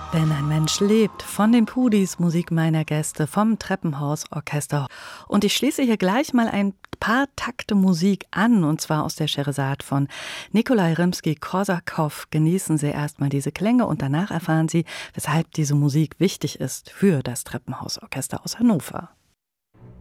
Wenn ein Mensch lebt, von den Pudis, Musik meiner Gäste, vom Treppenhausorchester. Und ich schließe hier gleich mal ein paar Takte Musik an, und zwar aus der Scheherazade von Nikolai Rimski-Korsakow. Genießen Sie erstmal diese Klänge und danach erfahren Sie, weshalb diese Musik wichtig ist für das Treppenhausorchester aus Hannover.